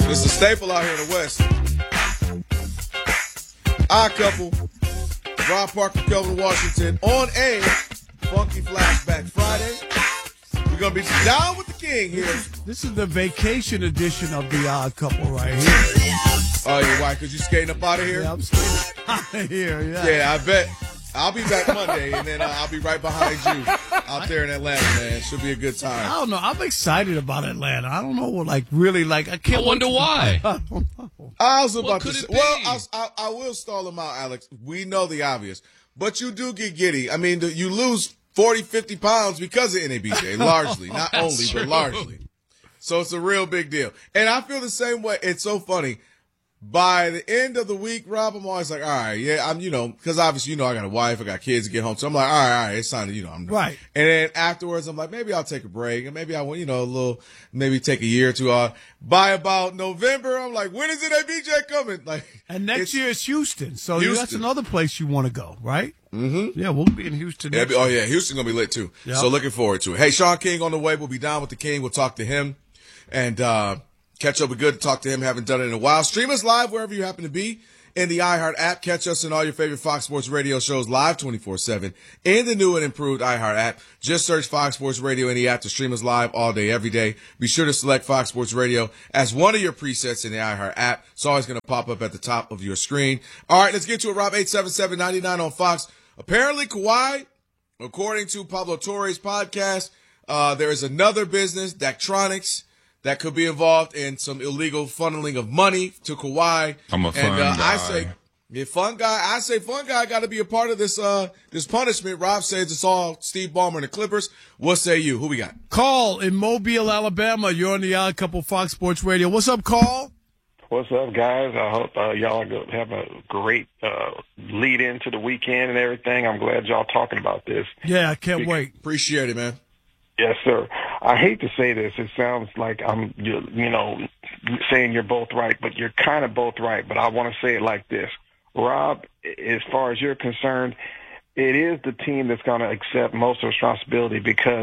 It's a staple out here in the West. Odd Couple, Rob Parker, Kelvin Washington, on a Funky Flashback Friday. We're going to be down with the king here. This is the vacation edition of the Odd Couple right here. Oh, yeah, why? Because you skating up out of here? Yeah, I'm skating out of here, yeah. Yeah, I bet. I'll be back Monday, and then I'll be right behind you out there in Atlanta, man. Should be a good time. I don't know. I'm excited about Atlanta. I don't know, I can't I wonder why. I don't know. I was about What to could say, it be? well, I will stall him out, Alex. We know the obvious, but you do get giddy. I mean, you lose 40, 50 pounds because of NABJ, largely. Not only, true. but largely. So it's a real big deal. And I feel the same way. It's so funny. By the end of the week, Rob, I'm always like, all right, yeah, because obviously, I got a wife, I got kids to get home. So I'm like, all right, it's time to, I'm right. And then afterwards, I'm like, maybe I'll take a break and maybe I want, maybe take a year or two off. By about November, I'm like, when is NABJ coming? And next year is Houston. So Houston. That's another place you want to go, right? Mm-hmm. Yeah, we'll be in Houston. Yeah, Houston's going to be lit too. Yep. So looking forward to it. Hey, Sean King on the way. We'll be down with the King. We'll talk to him and, catch up. Be good to talk to him. Haven't done it in a while. Stream us live wherever you happen to be in the iHeart app. Catch us in all your favorite Fox Sports Radio shows live 24/7 in the new and improved iHeart app. Just search Fox Sports Radio in the app to stream us live all day, every day. Be sure to select Fox Sports Radio as one of your presets in the iHeart app. It's always going to pop up at the top of your screen. All right, let's get to it. Rob, 877-99 on Fox. Apparently, Kawhi, according to Pablo Torre's podcast, there is another business, Daktronics, that could be involved in some illegal funneling of money to Kawhi. I'm a fun guy. I say, fun guy got to be a part of this this punishment. Rob says it's all Steve Ballmer and the Clippers. What say you? Who we got? Carl in Mobile, Alabama. You're on the Odd Couple Fox Sports Radio. What's up, Carl? What's up, guys? I hope y'all have a great lead into the weekend and everything. I'm glad y'all talking about this. Yeah, I can't wait. Appreciate it, man. Yes, sir. I hate to say this. It sounds like I'm, saying you're both right, but you're kind of both right. But I want to say it like this. Rob, as far as you're concerned, it is the team that's going to accept most of the responsibility because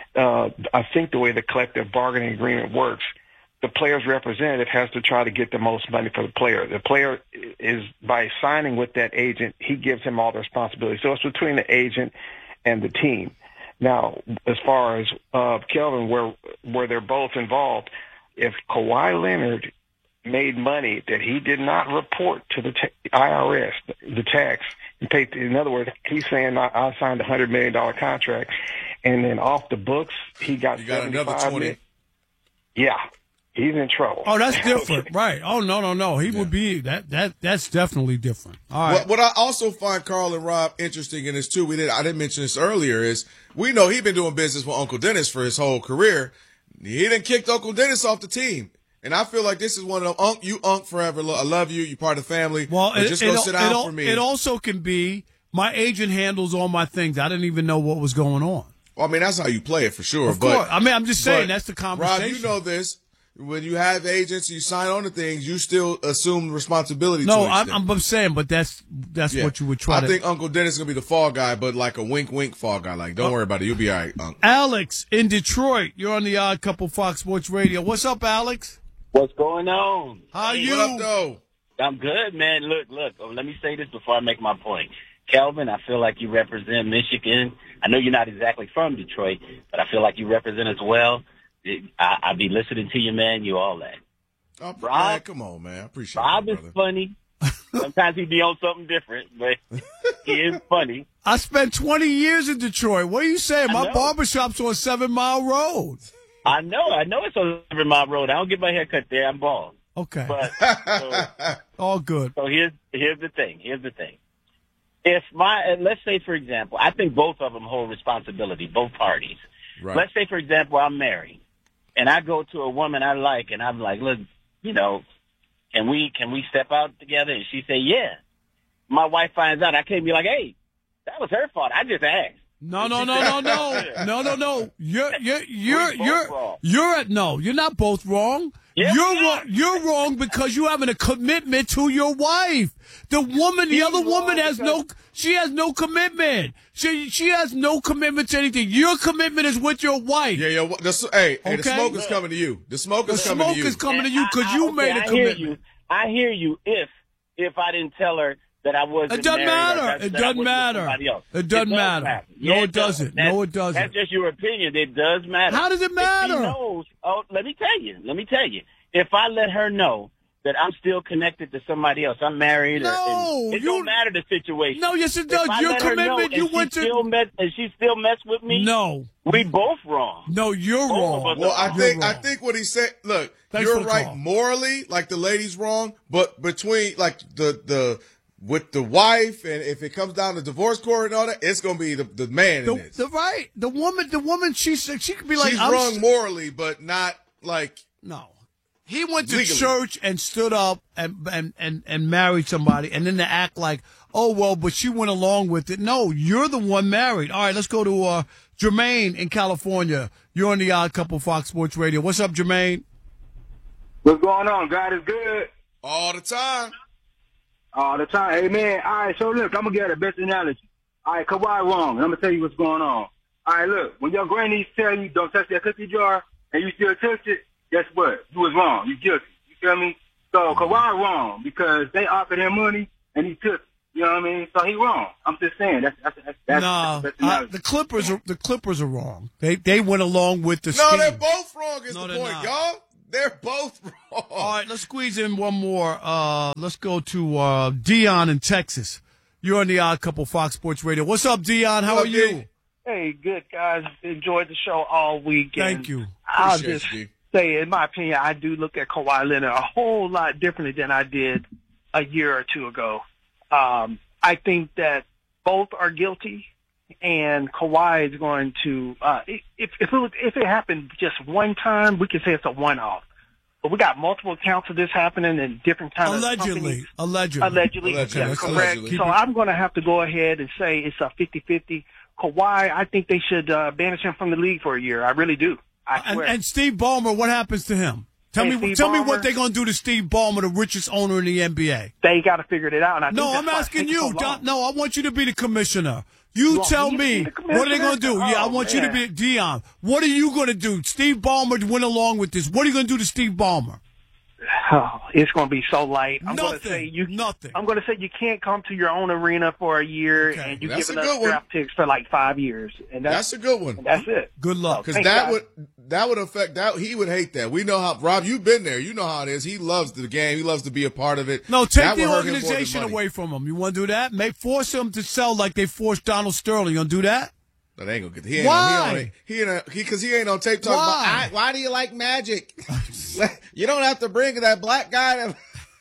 I think the way the collective bargaining agreement works, the player's representative has to try to get the most money for the player. The player is, by signing with that agent, he gives him all the responsibility. So it's between the agent and the team. Now, as far as Kelvin, where they're both involved, if Kawhi Leonard made money that he did not report to the IRS, the tax, and paid, in other words, he's saying I signed a $100 million contract, and then off the books he got another 20. Yeah. He's in trouble. Oh, that's different, right? Oh, no. He would be that's definitely different. All right. What I also find Carl and Rob interesting in this too, I didn't mention this earlier, is we know he's been doing business with Uncle Dennis for his whole career. He done kicked Uncle Dennis off the team. And I feel like this is one of them, you forever. I love you. You're part of the family. Well, just go sit down for me. It also can be my agent handles all my things. I didn't even know what was going on. Well, I mean, that's how you play it for sure. Of course. I mean, I'm just saying that's the conversation. Rob, you know this. When you have agents, you sign on to things, you still assume responsibility. No, to an extent. I'm saying, but that's what you would try to. I think Uncle Dennis is going to be the fall guy, but like a wink fall guy. Like, don't worry about it. You'll be all right, Uncle. Alex in Detroit. You're on the Odd Couple Fox Sports Radio. What's up, Alex? What's going on? How are you? What up, though? I'm good, man. Look. Let me say this before I make my point. Kelvin, I feel like you represent Michigan. I know you're not exactly from Detroit, but I feel like you represent us well. I'll be listening to you, man. You all that. Oh, Rob, man, come on, man. I appreciate Rob that, is brother. funny. Sometimes he be on something different, but he is funny. I spent 20 years in Detroit. What are you saying? My barbershop's on 7 Mile Road. I know it's on 7 Mile Road. I don't get my hair cut there. I'm bald. Okay. But all good. So here's the thing. If let's say, for example, I think both of them hold responsibility, both parties. Right. Let's say, for example, I'm married, and I go to a woman I like, and I'm like, look, can we step out together? And she say, yeah. My wife finds out. I can't be like, hey, that was her fault. I just asked. No. You're not both wrong. Yes, You're wrong because you having a commitment to your wife. The other woman has no commitment. She has no commitment to anything. Your commitment is with your wife. Yeah. The smoke is coming to you. The smoke is coming to you. The smoke is coming to you because you made a commitment. I hear you. If I didn't tell her that I wasn't it doesn't married, matter. It doesn't matter. It doesn't matter. No, it doesn't. No, it doesn't. That's just your opinion. It does matter. How does it matter? If she knows, let me tell you. If I let her know that I'm still connected to somebody else, I'm married. It don't matter the situation. No, yes, it does. Your commitment. You went to. And she still messed with me. No, we both wrong. No, you're wrong. Well, I think what he said. Look, you're right morally, like the lady's wrong, but between like the with the wife, and if it comes down to divorce court and all that, it's gonna be the man in this. The woman. She could be like, she's wrong morally, but not like no. He went to legally. church and stood up and married somebody, and then to act like, oh well, but she went along with it. No, you're the one married. All right, let's go to Jermaine in California. You're on the Odd Couple Fox Sports Radio. What's up, Jermaine? What's going on? God is good. All the time. All the time. Hey, man. All right, so look, I'm going to give the best analogy. All right, Kawhi wrong, and I'm going to tell you what's going on. All right, look, when your granny tell you don't touch that cookie jar, and you still touch it, guess what? You was wrong. You guilty. You feel me? So Kawhi wrong because they offered him money, and he took it. You know what I mean? So he wrong. I'm just saying. The Clippers are wrong. They went along with the scheme. No, they're both wrong is the point, not. y'all. They're both wrong. All right, let's squeeze in one more. Let's go to Dion in Texas. You're on the Odd Couple Fox Sports Radio. What's up, Dion? How are you? Hey, good, guys. Enjoyed the show all week. Thank you. I'll just say, in my opinion, I do look at Kawhi Leonard a whole lot differently than I did a year or two ago. I think that both are guilty, and Kawhi is going to. If it happened just one time, we could say it's a one-off. But we got multiple accounts of this happening in different kinds of companies. Allegedly. Yeah, correct. So I'm going to have to go ahead and say it's a 50-50. Kawhi, I think they should banish him from the league for a year. I really do. I swear. And Steve Ballmer, what happens to him? Tell me what they're going to do to Steve Ballmer, the richest owner in the NBA. They got to figure it out. And I'm asking you. I want you to be the commissioner. You tell me, what are they going to do? I want you to be Dion. What are you going to do? Steve Ballmer went along with this. What are you going to do to Steve Ballmer? Oh, it's going to be so light. I'm going to say nothing. I'm going to say you can't come to your own arena for a year, and you've given us draft picks for like 5 years, and that's a good one. That's it. Good luck, because that would affect that. He would hate that. We know how Rob. You've been there. You know how it is. He loves the game. He loves to be a part of it. No, take the organization away from him. You want to do that? Force him to sell like they forced Donald Sterling. You gonna do that? No, they ain't gonna get. Why? Because he ain't on tape talking about. Why do you like Magic? You don't have to bring that black guy.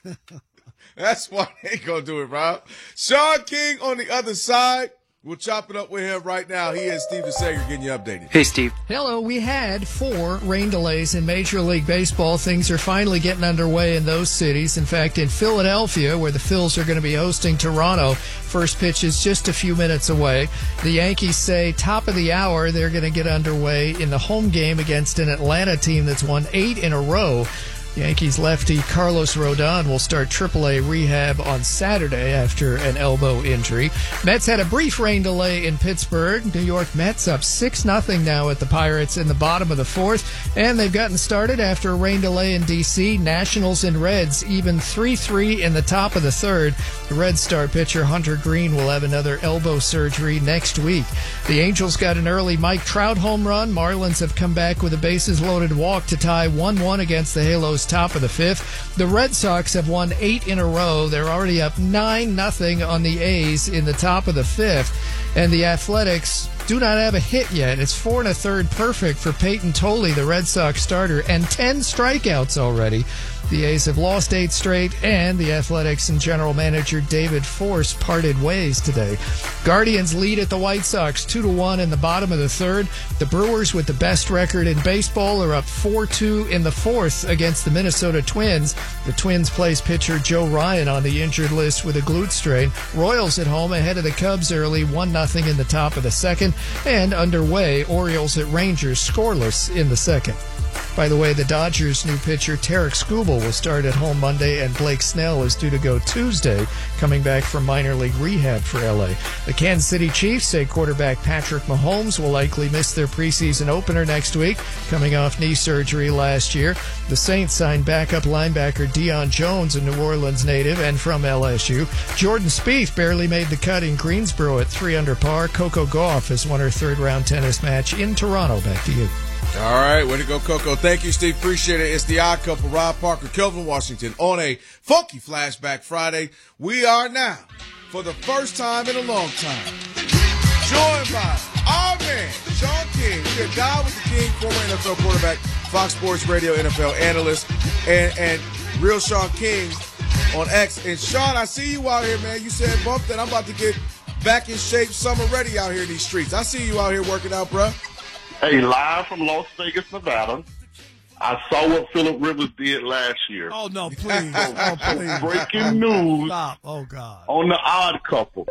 That's why they ain't gonna do it, Rob. Sean King on the other side. We'll chop it up with him right now. He is Steve DeSager getting you updated. Hey, Steve. Hello. We had 4 rain delays in Major League Baseball. Things are finally getting underway in those cities. In fact, in Philadelphia, where the Phils are going to be hosting Toronto, first pitch is just a few minutes away. The Yankees say top of the hour they're going to get underway in the home game against an Atlanta team that's won 8 in a row. Yankees lefty Carlos Rodon will start AAA rehab on Saturday after an elbow injury. Mets had a brief rain delay in Pittsburgh. New York Mets up 6-0 now at the Pirates in the bottom of the 4th. And they've gotten started after a rain delay in D.C. Nationals and Reds even 3-3 in the top of the 3rd. The Red star pitcher Hunter Green will have another elbow surgery next week. The Angels got an early Mike Trout home run. Marlins have come back with a bases-loaded walk to tie 1-1 against the Halos top of the 5th. The Red Sox have won 8 in a row. They're already up 9-0 on the A's in the top of the 5th. And the Athletics do not have a hit yet. It's 4 1/3 perfect for Peyton Tolley, the Red Sox starter, and 10 strikeouts already. The A's have lost 8 straight, and the Athletics and general manager David Force parted ways today. Guardians lead at the White Sox 2-1 in the bottom of the 3rd. The Brewers, with the best record in baseball, are up 4-2 in the 4th against the Minnesota Twins. The Twins place pitcher Joe Ryan on the injured list with a glute strain. Royals at home ahead of the Cubs early 1-0 in the top of the 2nd. And underway, Orioles at Rangers scoreless in the 2nd. By the way, the Dodgers' new pitcher, Tarek Skubal, will start at home Monday, and Blake Snell is due to go Tuesday, coming back from minor league rehab for L.A. The Kansas City Chiefs say quarterback Patrick Mahomes will likely miss their preseason opener next week, coming off knee surgery last year. The Saints signed backup linebacker Deion Jones, a New Orleans native and from LSU. Jordan Spieth barely made the cut in Greensboro at 3 under par. Coco Gauff has won her third-round tennis match in Toronto. Back to you. All right, way to go, Coco. Thank you, Steve. Appreciate it. It's the Odd Couple, Rob Parker, Kelvin Washington, on a funky Flashback Friday. We are now, for the first time in a long time, joined by our man, Sean King. We are Dialed with the King, former NFL quarterback, Fox Sports Radio NFL analyst, and real Sean King on X. And Sean, I see you out here, man. You said bump that I'm about to get back in shape, summer ready out here in these streets. I see you out here working out, bro. Hey, live from Las Vegas, Nevada. I saw what Phillip Rivers did last year. Oh, no, please. Oh, please. Breaking news. Stop. Oh, God. On the Odd Couple.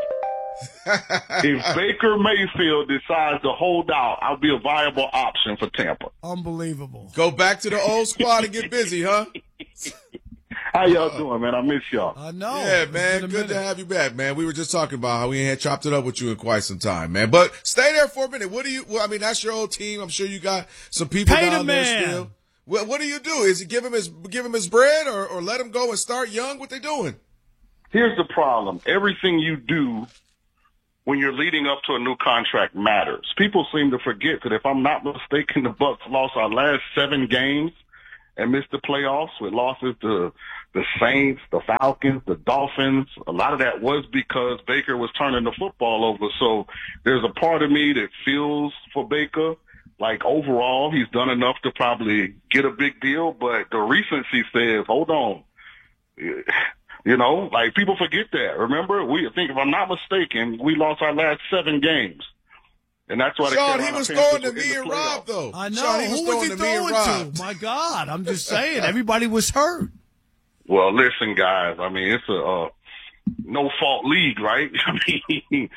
If Baker Mayfield decides to hold out, I'll be a viable option for Tampa. Unbelievable. Go back to the old squad and get busy, huh? How y'all doing, man? I miss y'all. I know. Yeah, man. Good to have you back, man. We were just talking about how we ain't had chopped it up with you in quite some time, man. But stay there for a minute. I mean, that's your old team. I'm sure you got some people down there still. What do you do? Is it give him his bread or let him go and start young? What they doing? Here's the problem. Everything you do when you're leading up to a new contract matters. People seem to forget that, if I'm not mistaken, the Bucs lost our last 7 games and missed the playoffs with losses to the Saints, the Falcons, the Dolphins. A lot of that was because Baker was turning the football over. So there's a part of me that feels for Baker. Like, overall, he's done enough to probably get a big deal, but the recency says, hold on. You know, like, people forget that. Remember, I think, if I'm not mistaken, we lost our last 7 games. And that's why Sean, he was throwing to me and Rob, though. I know. Sean, Who was he throwing to? My God. I'm just saying. Everybody was hurt. Well, listen, guys. I mean, it's a no-fault league, right? I mean,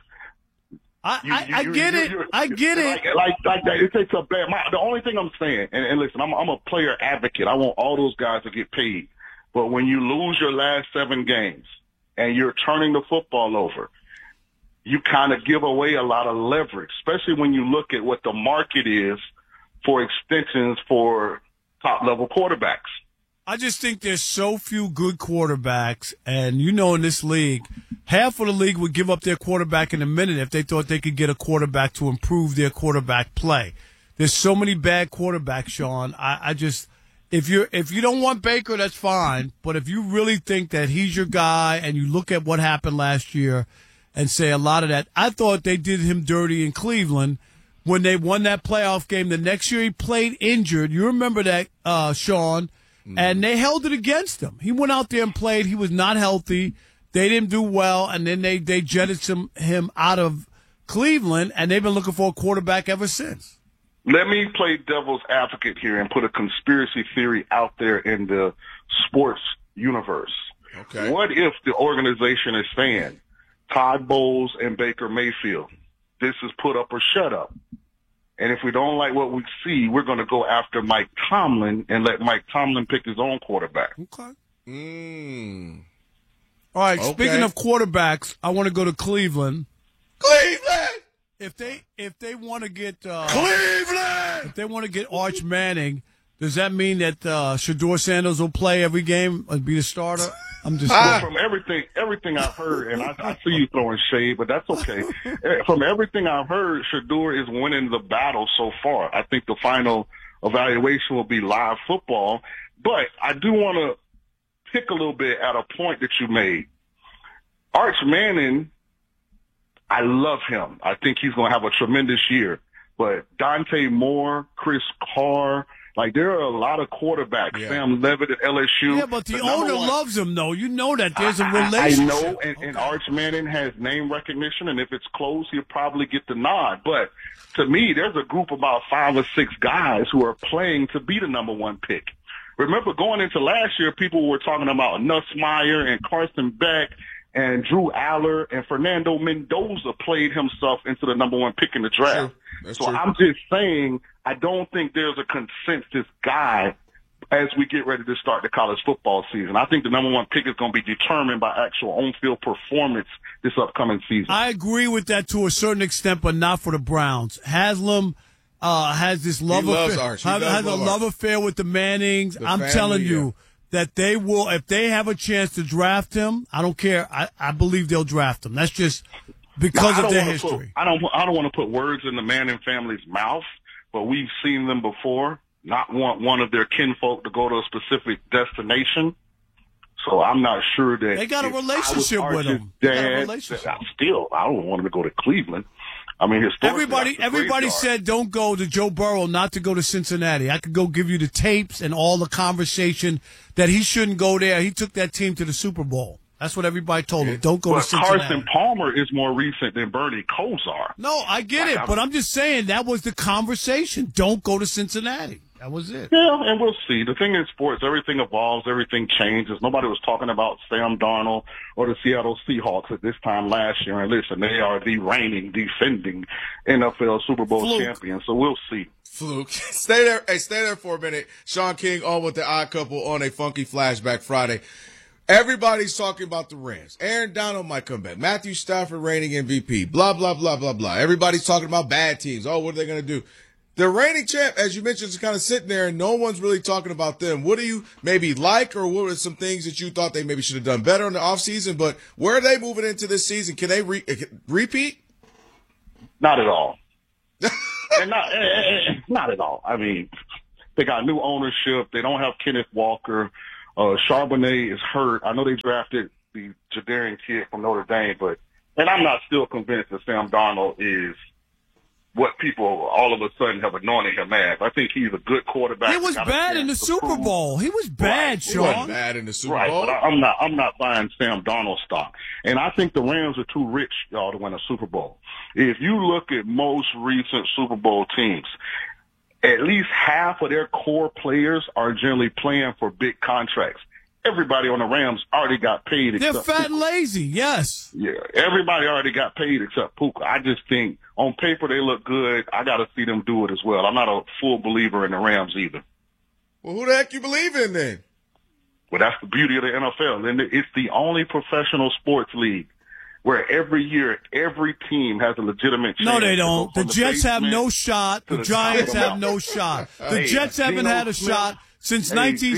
I get it. I get it. Like that. It takes a bad. The only thing I'm saying, and listen, I'm a player advocate. I want all those guys to get paid. But when you lose your last 7 games and you're turning the football over, you kind of give away a lot of leverage, especially when you look at what the market is for extensions for top-level quarterbacks. I just think there's so few good quarterbacks, and you know, in this league, half of the league would give up their quarterback in a minute if they thought they could get a quarterback to improve their quarterback play. There's so many bad quarterbacks, Sean. I just, if you don't want Baker, that's fine. But if you really think that he's your guy, and you look at what happened last year and say a lot of that, I thought they did him dirty in Cleveland when they won that playoff game. The next year he played injured. You remember that, Sean? And they held it against him. He went out there and played. He was not healthy. They didn't do well, and then they jetted him out of Cleveland, and they've been looking for a quarterback ever since. Let me play devil's advocate here and put a conspiracy theory out there in the sports universe. Okay. What if the organization is saying, Todd Bowles and Baker Mayfield, this is put up or shut up? And if we don't like what we see, we're going to go after Mike Tomlin and let Mike Tomlin pick his own quarterback. Okay. All right. Okay. Speaking of quarterbacks, I want to go to Cleveland. Cleveland. If they want to get Cleveland, if they want to get Arch Manning, does that mean that Shedeur Sanders will play every game and be the starter? I'm just from everything I've heard, and I see you throwing shade, but that's okay. From everything I've heard, Shedeur is winning the battle so far. I think the final evaluation will be live football, but I do want to pick a little bit at a point that you made. Arch Manning, I love him. I think he's going to have a tremendous year. But Dante Moore, Chris Carr, like, there are a lot of quarterbacks. Yeah. Sam Levitt at LSU. Yeah, but the owner loves him, though. You know that there's a relationship. I know, and Arch Manning has name recognition, and if it's close, he'll probably get the nod. But to me, there's a group of about 5 or 6 guys who are playing to be the number 1 pick. Remember, going into last year, people were talking about Nussmeier and Carson Beck and Drew Aller, and Fernando Mendoza played himself into the number 1 pick in the draft. That's so true. I'm just saying, I don't think there's a consensus guy as we get ready to start the college football season. I think the number one pick is going to be determined by actual on-field performance this upcoming season. I agree with that to a certain extent, but not for the Browns. Haslam has this love affair. Has a love affair with the Mannings. I'm telling you that they will, if they have a chance to draft him, I don't care. I believe they'll draft him. That's just because of their history. I don't want to put words in the Manning family's mouth, but we've seen them before not want one of their kinfolk to go to a specific destination. So I'm not sure that they got a relationship with him. I don't want him to go to Cleveland. I mean, everybody said don't go to Joe Burrow, not to go to Cincinnati. I could go give you the tapes and all the conversation that he shouldn't go there. He took that team to the Super Bowl. That's what everybody told him. Don't go to Cincinnati. Carson Palmer is more recent than Bernie Kosar. No, I get it, but I'm just saying that was the conversation. Don't go to Cincinnati. That was it. Yeah, and we'll see. The thing in sports, everything evolves, everything changes. Nobody was talking about Sam Darnold or the Seattle Seahawks at this time last year. And listen, they are the reigning, defending NFL Super Bowl champions. So we'll see. Fluke. Stay there. Hey, stay there for a minute. Sean King on with the Odd Couple on a Funky Flashback Friday. Everybody's talking about the Rams. Aaron Donald might come back. Matthew Stafford reigning MVP. Blah, blah, blah, blah, blah. Everybody's talking about bad teams. Oh, what are they going to do? The reigning champ, as you mentioned, is kind of sitting there and no one's really talking about them. What do you maybe like, or what are some things that you thought they maybe should have done better in the offseason? But where are they moving into this season? Can they repeat? Not at all. And not at all. I mean, they got new ownership. They don't have Kenneth Walker. Charbonnet is hurt. I know they drafted the Jadarian kid from Notre Dame, and I'm not still convinced that Sam Darnold is what people all of a sudden have anointed him as. I think he's a good quarterback. He was bad in the Super Bowl. He was bad, Sean. He wasn't bad in the Super Bowl. But I'm not buying Sam Darnold stock. And I think the Rams are too rich, y'all, to win a Super Bowl. If you look at most recent Super Bowl teams, at least half of their core players are generally playing for big contracts. Everybody on the Rams already got paid. They're fat and lazy, yes. Yeah, everybody already got paid except Puka. I just think on paper they look good. I got to see them do it as well. I'm not a full believer in the Rams either. Well, who the heck you believe in then? Well, that's the beauty of the NFL. And it's the only professional sports league where every year every team has a legitimate chance. No, they don't. The Jets have no shot. The Giants have no shot. The Jets haven't had a shot since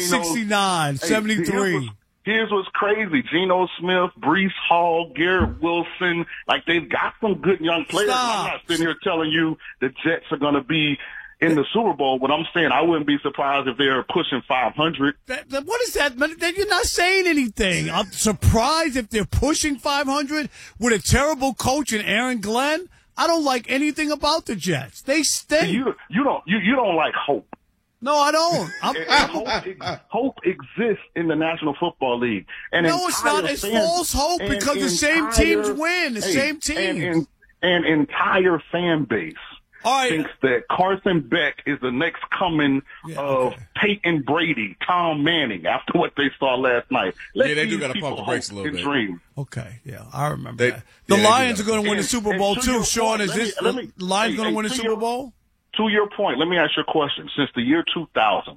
1969, 73. Here's what's crazy. Geno Smith, Breece Hall, Garrett Wilson, like they've got some good young players. I'm not sitting here telling you the Jets are going to be in the Super Bowl, but I'm saying I wouldn't be surprised if they're pushing 500. What is that? You're not saying anything. I'm surprised if they're pushing 500 with a terrible coach in Aaron Glenn. I don't like anything about the Jets. They stink. You don't like hope. No, I don't. Hope exists in the National Football League. And no, it's not. It's false hope because the same teams win. The same teams. And entire fan base thinks that Carson Beck is the next coming of Peyton Brady, Tom Manning, after what they saw last night. They do got to pump the brakes a little bit. Dream. Okay, yeah, I remember that. The Lions are going to win the Super Bowl too, Sean. Is the Lions going to win the Super Bowl? To your point, let me ask you a question. Since the year 2000,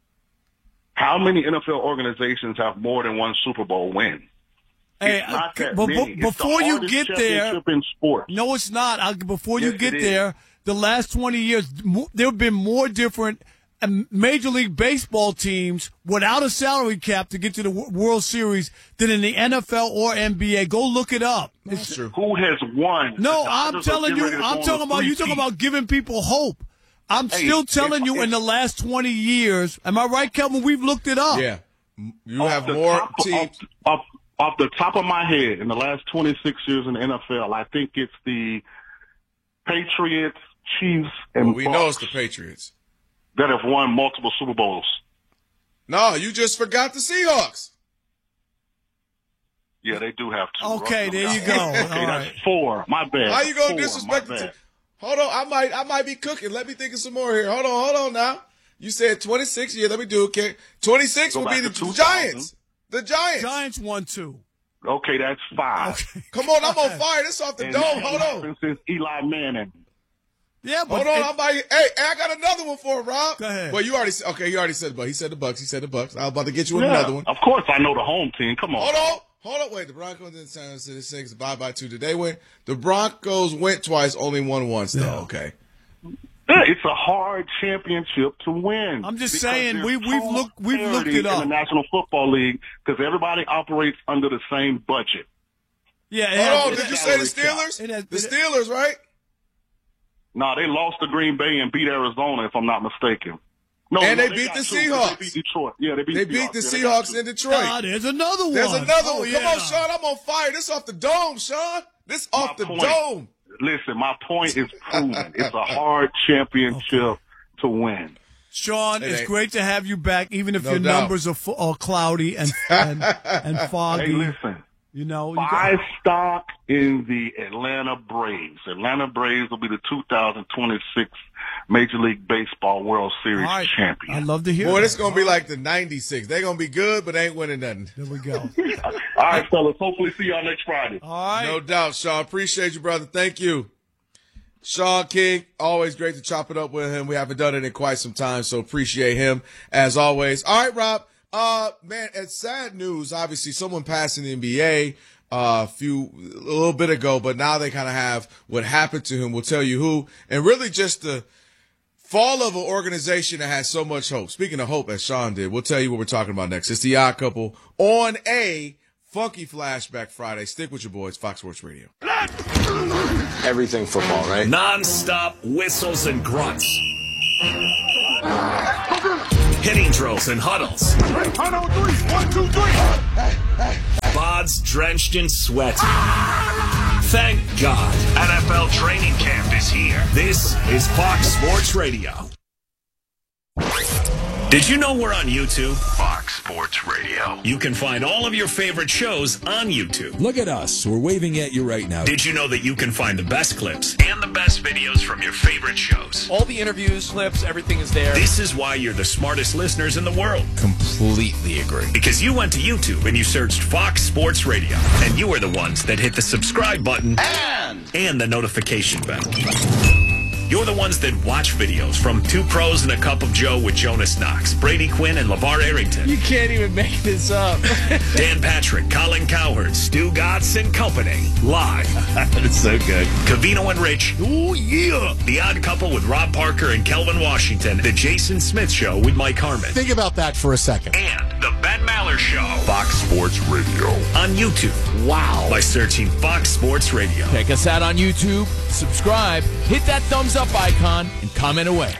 how many NFL organizations have more than one Super Bowl win? Hey, before you get there, in sports. No, it's not. Before you get there, the last 20 years, there have been more different Major League Baseball teams without a salary cap to get to the World Series than in the NFL or NBA. Go look it up. That's true. Who has won? No, I'm telling you. I'm talking about you. Talking about giving people hope. I'm still telling you. In the last 20 years, am I right, Kelvin? We've looked it up. Yeah, you have more teams. Off the top of my head, in the last 26 years in the NFL, I think it's the Patriots, Chiefs, and we know it's the Patriots that have won multiple Super Bowls. No, you just forgot the Seahawks. Yeah, they do have two. Okay, there you go. Okay, that's 4. My bad. How you gonna disrespect the team? Hold on, I might be cooking. Let me think of some more here. Hold on now. You said 26. Yeah, let me do it. Okay, 26 would be the Giants. The Giants. Giants won 2. Okay, that's 5. Okay. Come on, I'm on fire. This off the dome. Hold on. Since Eli Manning. Yeah, but Hold on, I got another one for him, Rob. Go ahead. Well, you already said the Bucs. He said the Bucs. I was about to get you with another one. Of course, I know the home team. Come on. Hold on. Wait, the Broncos didn't sign us to the 6. Bye-bye 2. Did they win? The Broncos went twice, only won once, though. Yeah. Okay. It's a hard championship to win. I'm just because saying, we've looked parity it up. in the National Football League because everybody operates under the same budget. Yeah. Hold on. Did you say the Steelers? The Steelers, right? No, they lost to Green Bay and beat Arizona, if I'm not mistaken. No, and they they beat the two, Seahawks. They beat Detroit. Yeah, they beat the Seahawks in Detroit. There's another one. There's another one. Come on, Sean. I'm on fire. This off the dome, Sean. This off the dome. Listen, my point is proven. It's a hard championship to win. Sean, it's great to have you back, even if your doubt. numbers are cloudy and foggy. Hey, listen. You know, buy stock in the Atlanta Braves. Atlanta Braves will be the 2026 Major League Baseball World Series champion. I love to hear. Boy, this is gonna be like the '96. They're gonna be good, but they ain't winning nothing. There we go. All right, fellas. Hopefully, see y'all next Friday. All right. No doubt, Sean. Appreciate you, brother. Thank you. Sean King, always great to chop it up with him. We haven't done it in quite some time, so appreciate him as always. All right, Rob. Man, it's sad news. Obviously, someone passed in the NBA a little bit ago, but now they kind of have what happened to him. We'll tell you who, and really just the fall of an organization that has so much hope. Speaking of hope, as Sean did, we'll tell you what we're talking about next. It's the Odd Couple on a Funky Flashback Friday. Stick with your boys, Fox Sports Radio. Everything football, right? Non-stop whistles and grunts. Hitting drills and huddles. 1, 2, 3. Bods drenched in sweat. Thank God. NFL training camp is here. This is Fox Sports Radio. Did you know we're on YouTube? Fox Sports Radio. You can find all of your favorite shows on YouTube. Look at us. We're waving at you right now. Did you know that you can find the best clips and the best videos from your favorite shows? All the interviews, clips, everything is there. This is why you're the smartest listeners in the world. Completely agree. Because you went to YouTube and you searched Fox Sports Radio. And you were the ones that hit the subscribe button and the notification bell. You're the ones that watch videos from Two Pros and a Cup of Joe with Jonas Knox, Brady Quinn, and LeVar Arrington. You can't even make this up. Dan Patrick, Colin Cowherd, Stu Gatz and Company. Live. It's so good. Cavino and Rich. Oh, yeah. The Odd Couple with Rob Parker and Kelvin Washington. The Jason Smith Show with Mike Harmon. Think about that for a second. And the Ben Maller Show. Fox Sports Radio. On YouTube. Wow. By searching Fox Sports Radio. Check us out on YouTube. Subscribe. Hit that thumbs up icon and comment away.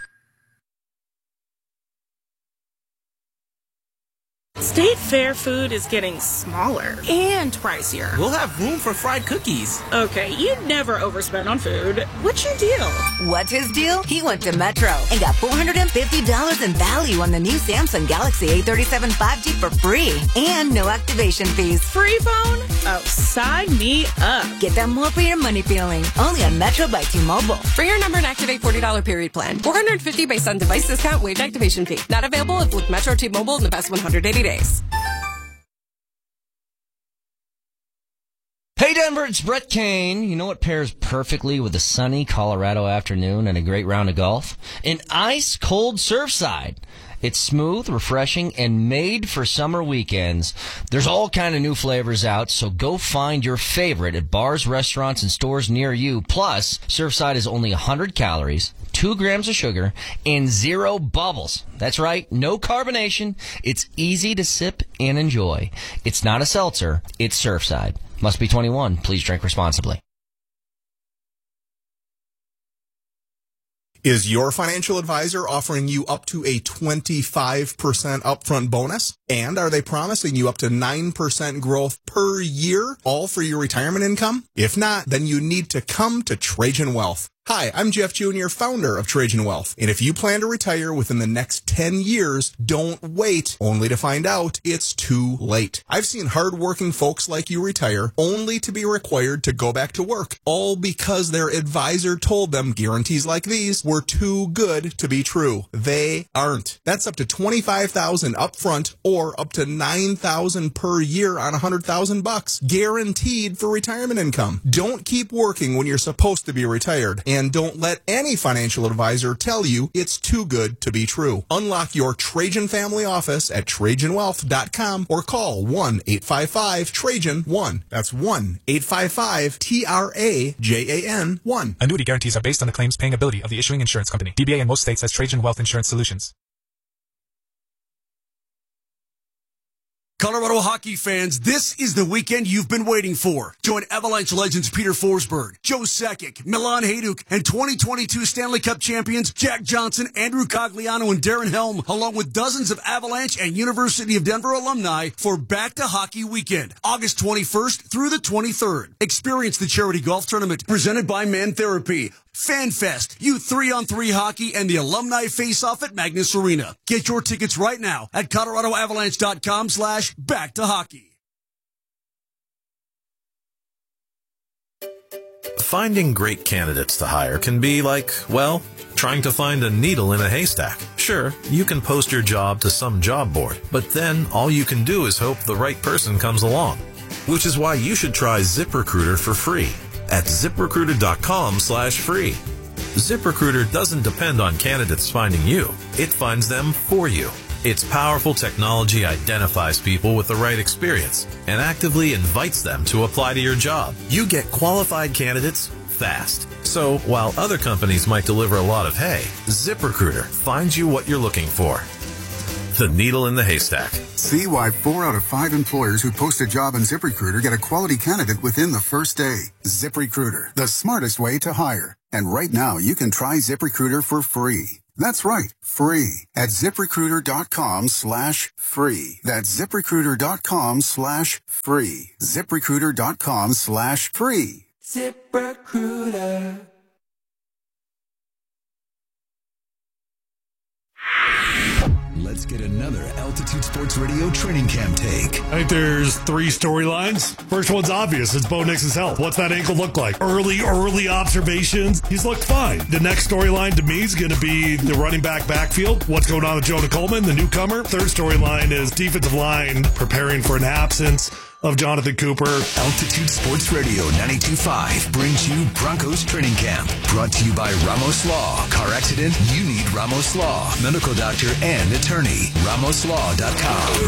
State Fair food is getting smaller and pricier. We'll have room for fried cookies. Okay, you'd never overspend on food. What's your deal? What's his deal? He went to Metro and got $450 in value on the new Samsung Galaxy A37 5G for free and no activation fees. Free phone? Oh, sign me up. Get that more for your money feeling. Only on Metro by T-Mobile. For your number and activate $40 period plan. $450 based on device discount, wage activation fee. Not available with Metro T-Mobile in the past 180 days. Hey Denver, it's Brett Kane. You know what pairs perfectly with a sunny Colorado afternoon and a great round of golf? An ice-cold Surfside. It's smooth, refreshing, and made for summer weekends. There's all kind of new flavors out, so go find your favorite at bars, restaurants, and stores near you. Plus, Surfside is only 100 calories, 2 grams of sugar, and 0 bubbles. That's right, no carbonation. It's easy to sip and enjoy. It's not a seltzer, it's Surfside. Must be 21. Please drink responsibly. Is your financial advisor offering you up to a 25% upfront bonus? And are they promising you up to 9% growth per year, all for your retirement income? If not, then you need to come to Trajan Wealth. Hi, I'm Jeff Jr., founder of Trajan Wealth. And if you plan to retire within the next 10 years, don't wait only to find out it's too late. I've seen hardworking folks like you retire only to be required to go back to work, all because their advisor told them guarantees like these were too good to be true. They aren't. That's up to $25,000 up front or up to $9,000 per year on $100,000 guaranteed for retirement income. Don't keep working when you're supposed to be retired. And And don't let any financial advisor tell you it's too good to be true. Unlock your Trajan family office at TrajanWealth.com or call 1-855-TRAJAN-1. That's 1-855-TRAJAN-1. Annuity guarantees are based on the claims paying ability of the issuing insurance company. DBA in most states has Trajan Wealth Insurance Solutions. Colorado hockey fans, this is the weekend you've been waiting for. Join Avalanche legends Peter Forsberg, Joe Sakic, Milan Hajduk, and 2022 Stanley Cup champions Jack Johnson, Andrew Cogliano, and Darren Helm, along with dozens of Avalanche and University of Denver alumni for Back to Hockey Weekend, August 21st through the 23rd. Experience the charity golf tournament presented by Man Therapy, FanFest, Youth 3-on-3 Hockey, and the Alumni Face-Off at Magnus Arena. Get your tickets right now at ColoradoAvalanche.com/back-to-hockey. Finding great candidates to hire can be like, well, trying to find a needle in a haystack. Sure, you can post your job to some job board, but then all you can do is hope the right person comes along. Which is why you should try ZipRecruiter for free at ZipRecruiter.com/free. ZipRecruiter doesn't depend on candidates finding you. It finds them for you. Its powerful technology identifies people with the right experience and actively invites them to apply to your job. You get qualified candidates fast. So while other companies might deliver a lot of hay, ZipRecruiter finds you what you're looking for. The needle in the haystack. See why 4 out of 5 employers who post a job on ZipRecruiter get a quality candidate within the first day. ZipRecruiter, the smartest way to hire. And right now, you can try ZipRecruiter for free. That's right, free at ZipRecruiter.com/free. That's ZipRecruiter.com/free. ZipRecruiter.com/free. ZipRecruiter. Let's get another Altitude Sports Radio training camp take. I think there's 3 storylines. First one's obvious. It's Bo Nix's health. What's that ankle look like? Early observations. He's looked fine. The next storyline to me is going to be the running backfield. What's going on with Jonah Coleman, the newcomer? Third storyline is defensive line preparing for an absence of Jonathan Cooper. Altitude Sports Radio 92.5 brings you Broncos Training Camp. Brought to you by Ramos Law. Car accident? You need Ramos Law. Medical doctor and attorney. RamosLaw.com.